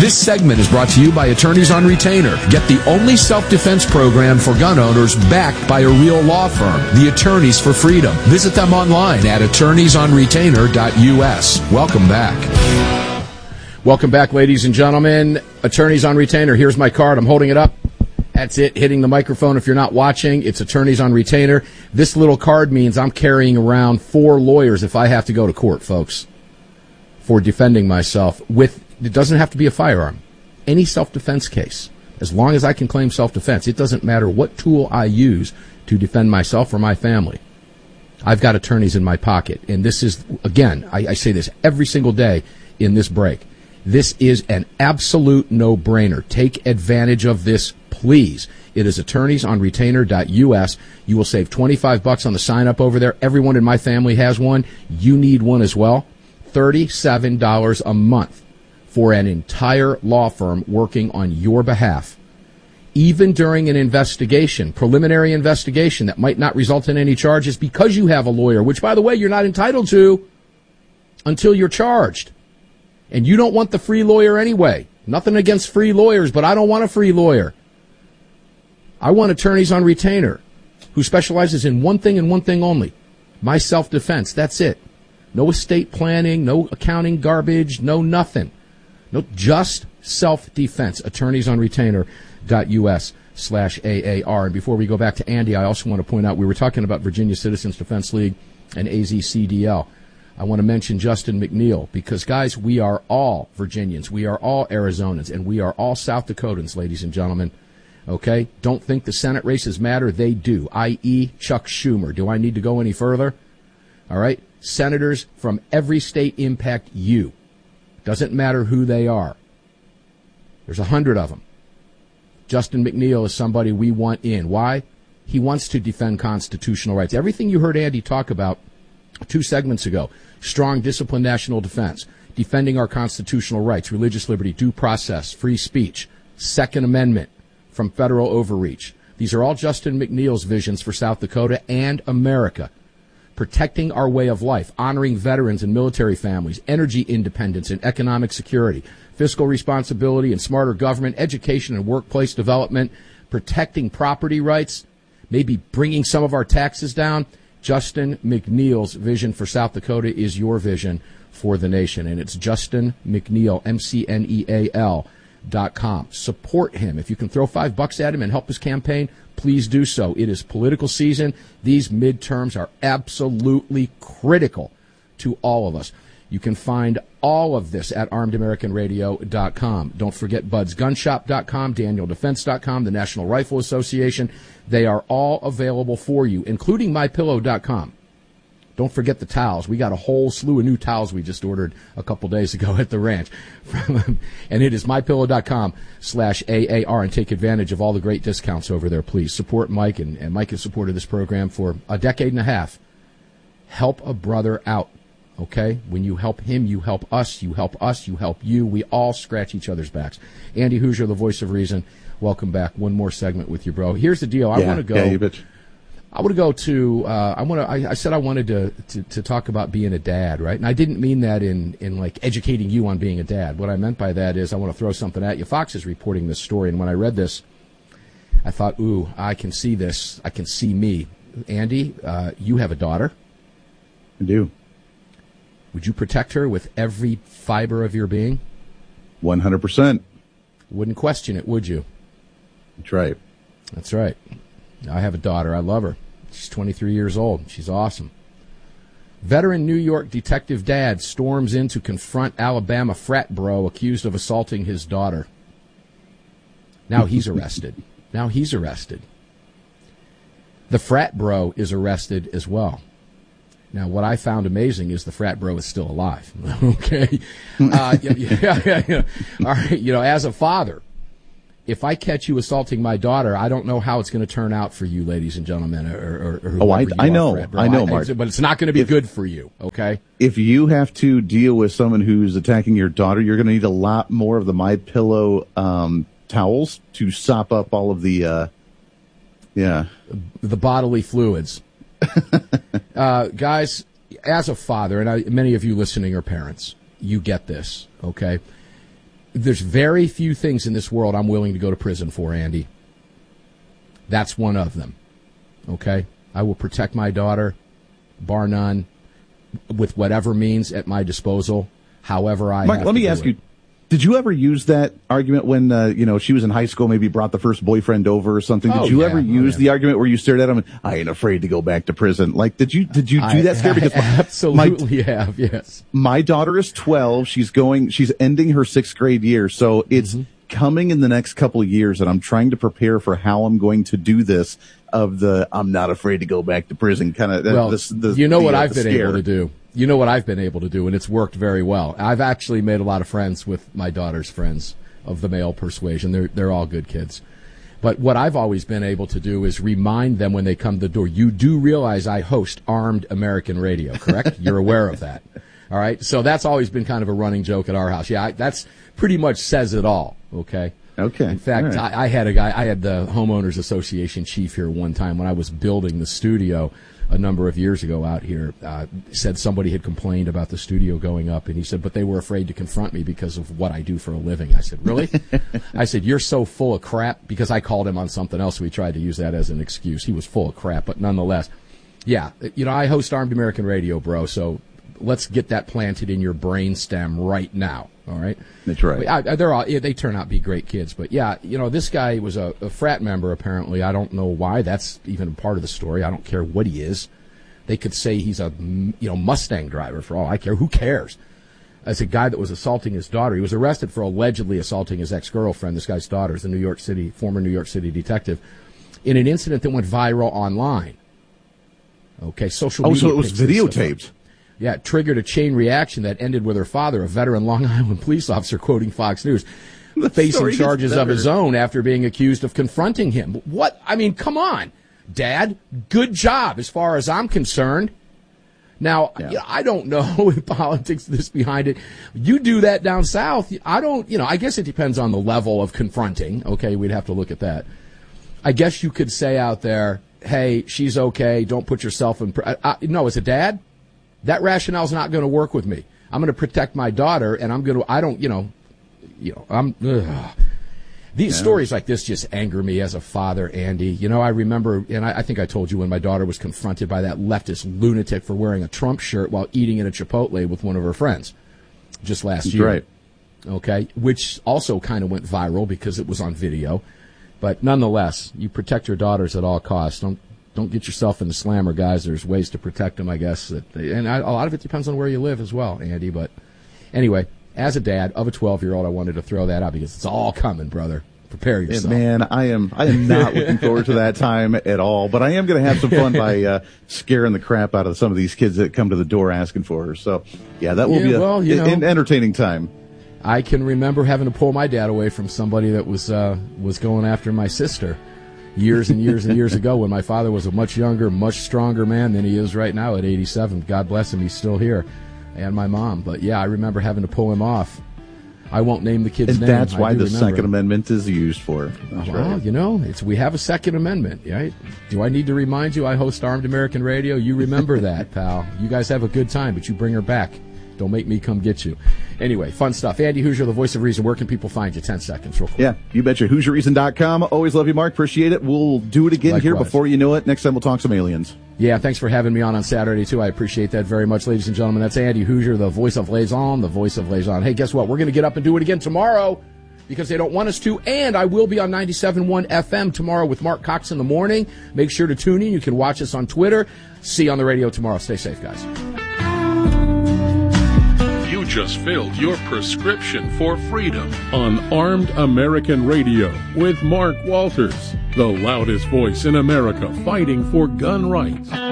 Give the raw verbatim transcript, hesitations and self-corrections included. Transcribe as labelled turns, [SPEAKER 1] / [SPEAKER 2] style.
[SPEAKER 1] This segment is brought to you by Attorneys on Retainer. Get the only self-defense program for gun owners backed by a real law firm, the Attorneys for Freedom. Visit them online at attorneys on retainer dot U S. Welcome back. Welcome back, ladies and gentlemen. Attorneys on Retainer. Here's my card. I'm holding it up. That's it, hitting the microphone. If you're not watching, it's Attorneys on Retainer. This little card means I'm carrying around four lawyers if I have to go to court, folks, for defending myself with, it doesn't have to be a firearm, any self-defense case. As long as I can claim self-defense, it doesn't matter what tool I use to defend myself or my family. I've got attorneys in my pocket. And this is, again, I, I say this every single day in this break. This is an absolute no-brainer. Take advantage of this, please. It is attorneys on retainer dot U S. You will save twenty-five bucks on the sign-up over there. Everyone in my family has one. You need one as well. thirty-seven dollars a month for an entire law firm working on your behalf. Even during an investigation, preliminary investigation that might not result in any charges because you have a lawyer, which, by the way, you're not entitled to until you're charged. And you don't want the free lawyer anyway. Nothing against free lawyers, but I don't want a free lawyer. I want attorneys on retainer who specializes in one thing and one thing only, my self-defense. That's it. No estate planning, no accounting garbage, no nothing. No, just self-defense. Attorneys on retainer dot U S slash A A R. And before we go back to Andy, I also want to point out we were talking about Virginia Citizens Defense League and A Z C D L. I want to mention Justin McNeil because, guys, we are all Virginians. We are all Arizonans, and we are all South Dakotans, ladies and gentlemen. Okay? Don't think the Senate races matter. They do, that is. Chuck Schumer. Do I need to go any further? All right? Senators from every state impact you. Doesn't matter who they are. There's a hundred of them. Justin McNeil is somebody we want in. Why? He wants to defend constitutional rights. Everything you heard Andy talk about two segments ago, strong, disciplined national defense, defending our constitutional rights, religious liberty, due process, free speech, Second Amendment from federal overreach. These are all Justin McNeil's visions for South Dakota and America. Protecting our way of life, honoring veterans and military families, energy independence and economic security, fiscal responsibility and smarter government, education and workplace development, protecting property rights, maybe bringing some of our taxes down. Justin McNeil's vision for South Dakota is your vision for the nation, and it's Justin McNeil, M C N E A L dot com. Support him. If you can throw five bucks at him and help his campaign, please do so. It is political season. These midterms are absolutely critical to all of us. You can find all of this at armed american radio dot com. Don't forget buds gun shop dot com, daniel defense dot com, the National Rifle Association. They are all available for you, including my pillow dot com. Don't forget the towels. We got a whole slew of new towels we just ordered a couple days ago at the ranch. And it is my pillow dot com slash A A R, and take advantage of all the great discounts over there, please. Support Mike, and, and Mike has supported this program for a decade and a half. Help a brother out. Okay? When you help him, you help us, you help us, you help you. We all scratch each other's backs. Andy Hoosier, the voice of reason. Welcome back. One more segment with you, bro. Here's the deal. I
[SPEAKER 2] yeah,
[SPEAKER 1] want to go.
[SPEAKER 2] Yeah, you bitch.
[SPEAKER 1] I want to go to. Uh, I want to. I, I said I wanted to, to to talk about being a dad, right? And I didn't mean that in in like educating you on being a dad. What I meant by that is I want to throw something at you. Fox is reporting this story, and when I read this, I thought, ooh, I can see this. I can see me. Andy, uh, you have a daughter.
[SPEAKER 2] I do.
[SPEAKER 1] Would you protect her with every fiber of your being?
[SPEAKER 2] one hundred percent.
[SPEAKER 1] Wouldn't question it, would you?
[SPEAKER 2] That's right.
[SPEAKER 1] That's right. I have a daughter. I love her. She's twenty-three years old. She's awesome. Veteran New York detective dad storms in to confront Alabama frat bro accused of assaulting his daughter. Now he's arrested. Now he's arrested. The frat bro is arrested as well. Now, what I found amazing is the frat bro is still alive. Okay? Uh, yeah, yeah, yeah, yeah. All right. You know, as a father, if I catch you assaulting my daughter, I don't know how it's going to turn out for you, ladies and gentlemen. Or, or, or
[SPEAKER 2] oh, I, I
[SPEAKER 1] are,
[SPEAKER 2] know.
[SPEAKER 1] frat bro.
[SPEAKER 2] I know,
[SPEAKER 1] I,
[SPEAKER 2] Mark.
[SPEAKER 1] But it's not going to be
[SPEAKER 2] if,
[SPEAKER 1] good for you, okay?
[SPEAKER 2] If you have to deal with someone who's attacking your daughter, you're going to need a lot more of the MyPillow um, towels to sop up all of the, uh, yeah.
[SPEAKER 1] The bodily fluids. uh, guys, as a father, and I, many of you listening are parents, you get this, okay?
[SPEAKER 3] there's very few things in this world I'm willing to go to prison for, Andy. That's one of them. Okay? I will protect my daughter, bar none, with whatever means at my disposal, however I
[SPEAKER 2] Mark,
[SPEAKER 3] have
[SPEAKER 2] let
[SPEAKER 3] to
[SPEAKER 2] me
[SPEAKER 3] do
[SPEAKER 2] ask
[SPEAKER 3] it.
[SPEAKER 2] you, did you ever use that argument when, uh, you know, she was in high school, maybe brought the first boyfriend over or something? Did
[SPEAKER 3] Oh,
[SPEAKER 2] you
[SPEAKER 3] yeah.
[SPEAKER 2] ever
[SPEAKER 3] Oh,
[SPEAKER 2] use
[SPEAKER 3] yeah.
[SPEAKER 2] the argument where you stared at him and, I ain't afraid to go back to prison? Like, did you, did you do
[SPEAKER 3] I,
[SPEAKER 2] that scare? Because
[SPEAKER 3] I
[SPEAKER 2] my,
[SPEAKER 3] absolutely have, yes.
[SPEAKER 2] my daughter is twelve. She's going, she's ending her sixth grade year. So it's mm-hmm. coming in the next couple of years, and I'm trying to prepare for how I'm going to do this of the, I'm not afraid to go back to prison kind of,
[SPEAKER 3] well,
[SPEAKER 2] the, the,
[SPEAKER 3] you know
[SPEAKER 2] the,
[SPEAKER 3] what
[SPEAKER 2] uh,
[SPEAKER 3] I've been
[SPEAKER 2] scare.
[SPEAKER 3] able to do. You know what I've been able to do, and it's worked very well. I've actually made a lot of friends with my daughter's friends of the male persuasion. They're they're all good kids. But what I've always been able to do is remind them when they come to the door, you do realize I host Armed American Radio, correct? You're aware of that. All right? So that's always been kind of a running joke at our house. Yeah, I, that's pretty much says it all, okay?
[SPEAKER 2] Okay.
[SPEAKER 3] In fact,
[SPEAKER 2] right.
[SPEAKER 3] I, I had a guy, I had the Homeowners Association chief here one time when I was building the studio a number of years ago out here, uh, said somebody had complained about the studio going up, and he said, but they were afraid to confront me because of what I do for a living. I said, really? I said, you're so full of crap, because I called him on something else, so we tried to use that as an excuse. He was full of crap, but nonetheless, yeah, you know, I host Armed American Radio, bro, so let's get that planted in your brainstem right now, all right?
[SPEAKER 2] That's right.
[SPEAKER 3] I, I, they're all, yeah, they turn out to be great kids, but yeah, you know, this guy was a, a frat member, apparently. I don't know why. That's even part of the story. I don't care what he is. They could say he's a, you know, Mustang driver for all I care. Who cares? As a guy that was assaulting his daughter, he was arrested for allegedly assaulting his ex-girlfriend. This guy's daughter is a New York City, former New York City detective, in an incident that went viral online. Okay, social
[SPEAKER 2] oh,
[SPEAKER 3] media.
[SPEAKER 2] Oh, so it was videotaped.
[SPEAKER 3] Yeah, it triggered a chain reaction that ended with her father, a veteran Long Island police officer, quoting Fox News,
[SPEAKER 2] the
[SPEAKER 3] facing charges of his own after being accused of confronting him. What? I mean, come on, Dad. Good job as far as I'm concerned. Now,
[SPEAKER 2] yeah.
[SPEAKER 3] you know, I don't know if politics this behind it. You do that down south. I don't, you know, I guess it depends on the level of confronting. Okay, we'd have to look at that. I guess you could say out there, hey, she's okay. Don't put yourself in. I, I, no, as a dad, that rationale is not going to work with me. I'm going to protect my daughter, and I'm going to. I don't, you know, you know. I'm. Ugh. These yeah. stories like this just anger me as a father, Andy. You know, I remember, and I, I think I told you when my daughter was confronted by that leftist lunatic for wearing a Trump shirt while eating at a Chipotle with one of her friends, just last
[SPEAKER 2] That's
[SPEAKER 3] year.
[SPEAKER 2] Right.
[SPEAKER 3] Okay, which also kind of went viral because it was on video. But nonetheless, you protect your daughters at all costs. Don't don't get yourself in the slammer, guys. There's ways to protect them, I guess. That they, and I, a lot of it depends on where you live as well, Andy. But anyway, as a dad of a twelve-year-old, I wanted to throw that out because it's all coming, brother. Prepare yourself.
[SPEAKER 2] Yeah, man, I am I am not looking forward to that time at all. But I am going to have some fun by uh, scaring the crap out of some of these kids that come to the door asking for her. So, yeah, that will
[SPEAKER 3] yeah,
[SPEAKER 2] be a,
[SPEAKER 3] well, you know,
[SPEAKER 2] an entertaining time.
[SPEAKER 3] I can remember having to pull my dad away from somebody that was uh, was going after my sister years and years and years ago when my father was a much younger, much stronger man than he is right now at eighty-seven. God bless him, he's still here, and my mom. But, yeah, I remember having to pull him off. I won't name the kid's
[SPEAKER 2] and
[SPEAKER 3] name.
[SPEAKER 2] That's why the
[SPEAKER 3] remember.
[SPEAKER 2] Second Amendment is used for. That's
[SPEAKER 3] well,
[SPEAKER 2] right.
[SPEAKER 3] you know, it's we have a Second Amendment, right? Do I need to remind you I host Armed American Radio? You remember that, pal. You guys have a good time, but you bring her back. Don't make me come get you. Anyway, fun stuff. Andy Hoosier, the voice of reason. Where can people find you? Ten seconds, real quick.
[SPEAKER 2] Yeah, you betcha. Hoosier Reason dot com. Always love you, Mark. Appreciate it. We'll do it again
[SPEAKER 3] Likewise.
[SPEAKER 2] Here before you know it. Next time we'll talk some aliens.
[SPEAKER 3] Yeah, thanks for having me on on Saturday, too. I appreciate that very much, ladies and gentlemen. That's Andy Hoosier, the voice of Liaison, the voice of Liaison. Hey, guess what? We're going to get up and do it again tomorrow because they don't want us to, and I will be on ninety-seven point one F M tomorrow with Mark Cox in the morning. Make sure to tune in. You can watch us on Twitter. See you on the radio tomorrow. Stay safe, guys.
[SPEAKER 4] You just filled your prescription for freedom on Armed American Radio with Mark Walters, the loudest voice in America fighting for gun rights.